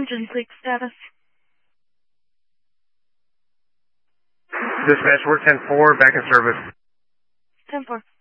engine leak status. Dispatch, we're 10-4, back in service. 10-4.